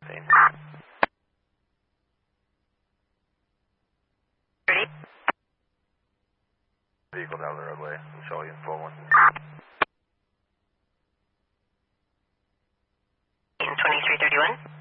scene. Vehicle down the roadway. I'm showing you 4-1. In 2331.